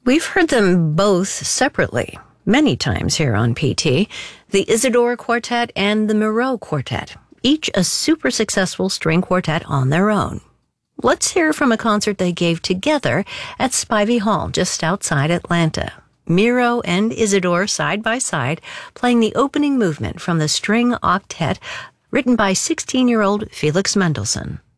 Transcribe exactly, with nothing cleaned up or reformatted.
We've heard them both separately many times here on P T, the Isidore Quartet and the Moreau Quartet, each a super successful string quartet on their own. Let's hear from a concert they gave together at Spivey Hall just outside Atlanta. Miro and Isidore side by side playing the opening movement from the string octet written by sixteen-year-old Felix Mendelssohn.